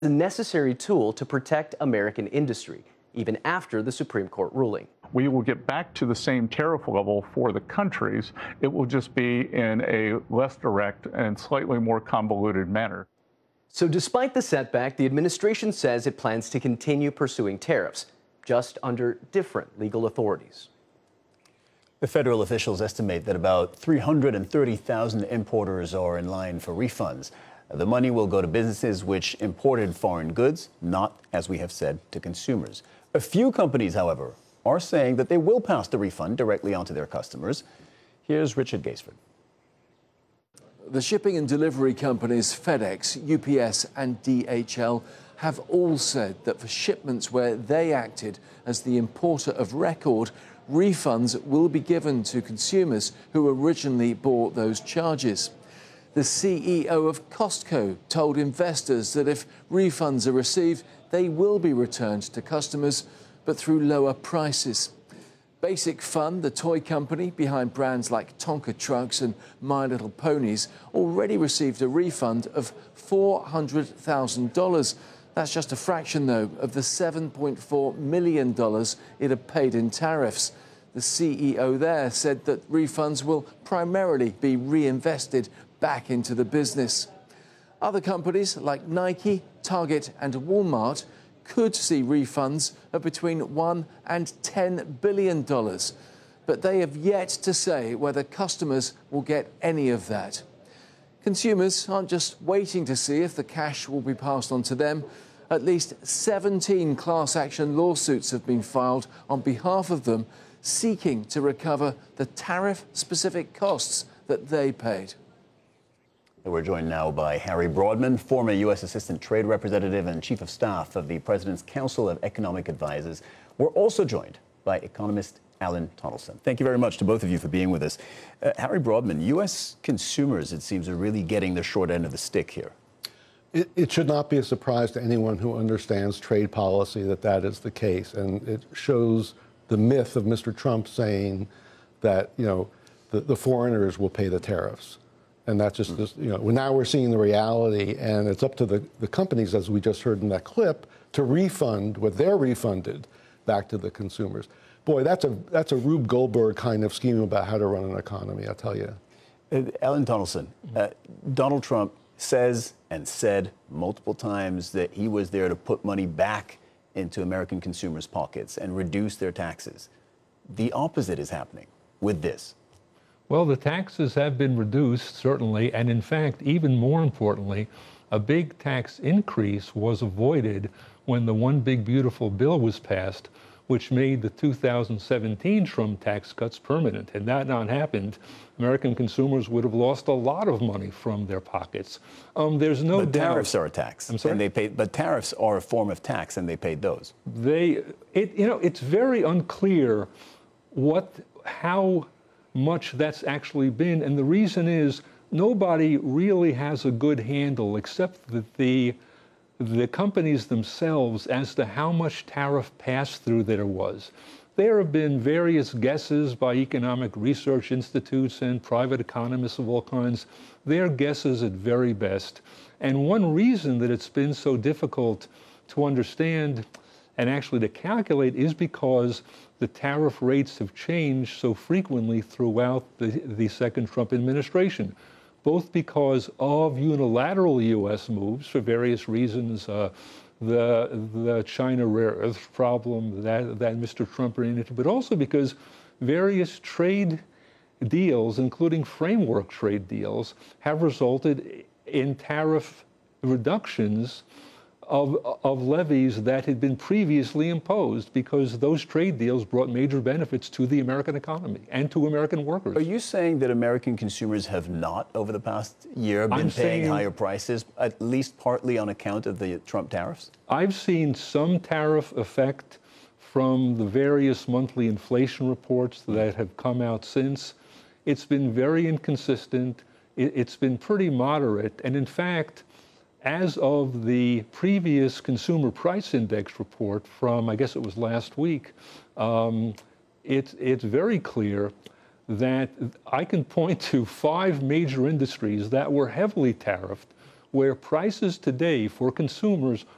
a necessary tool to protect American industry, even after the Supreme Court ruling. We will get back to the same tariff level for the countries. It will just be in a less direct and slightly more convoluted manner. So despite the setback, the administration says it plans to continue pursuing tariffs, just under different legal authorities. The federal officials estimate that about 330,000 importers are in line for refunds. The money will go to businesses which imported foreign goods, not, as we have said, to consumers. A few companies, however, are saying that they will pass the refund directly onto their customers. Here's Richard Gaisford. The shipping and delivery companies FedEx, UPS and DHL have all said that for shipments where they acted as the importer of record, refunds will be given to consumers who originally bore those charges. The CEO of Costco told investors that if refunds are received, they will be returned to customers, but through lower prices. Basic Fun, the toy company behind brands like Tonka Trucks and My Little Ponies, already received a refund of $400,000. That's just a fraction, though, of the $7.4 million it had paid in tariffs. The CEO there said that refunds will primarily be reinvested back into the business. Other companies like Nike, Target and Walmart could see refunds of between $1 and $10 billion. But they have yet to say whether customers will get any of that. Consumers aren't just waiting to see if the cash will be passed on to them. At least 17 class action lawsuits have been filed on behalf of them, seeking to recover the tariff-specific costs that they paid. We're joined now by Harry Broadman, former U.S. Assistant Trade Representative and Chief of Staff of the President's Council of Economic Advisers. We're also joined by economist Alan Tonelson. Thank you very much to both of you for being with us. Harry Broadman, U.S. consumers, it seems, are really getting the short end of the stick here. It should not be a surprise to anyone who understands trade policy that that is the case. And it shows the myth of Mr. Trump saying that, the foreigners will pay the tariffs. And that's just, now we're seeing the reality, and it's up to the companies, as we just heard in that clip, to refund what they're refunded back to the consumers. Boy, that's a Rube Goldberg kind of scheme about how to run an economy, I'll tell you. Alan Tonelson, Donald Trump says and said multiple times that he was there to put money back into American consumers' pockets and reduce their taxes. The opposite is happening with this. Well, the taxes have been reduced, certainly, and in fact, even more importantly, a big tax increase was avoided when the One Big Beautiful Bill was passed, which made the 2017 Trump tax cuts permanent. Had that not happened, American consumers would have lost a lot of money from their pockets. There's no doubt. Tariffs are a tax. I'm sorry? But tariffs are a form of tax, and they paid those. It's very unclear how much that's actually been, and the reason is nobody really has a good handle except that the companies themselves as to how much tariff pass-through there was. There have been various guesses by economic research institutes and private economists of all kinds. They're guesses at very best. And one reason that it's been so difficult to understand and actually to calculate is because the tariff rates have changed so frequently throughout the second Trump administration, both because of unilateral U.S. moves for various reasons, the China rare earth problem that Mr. Trump ran into, but also because various trade deals, including framework trade deals, have resulted in tariff reductions of levies that had been previously imposed because those trade deals brought major benefits to the American economy and to American workers. Are you saying that American consumers have not, over the past year, been paying higher prices, at least partly on account of the Trump tariffs? I've seen some tariff effect from the various monthly inflation reports that have come out since. It's been very inconsistent. It's been pretty moderate. And in fact, as of the previous Consumer Price Index report from, I guess it was last week, it's very clear that I can point to 5 major industries that were heavily tariffed, where prices today for consumers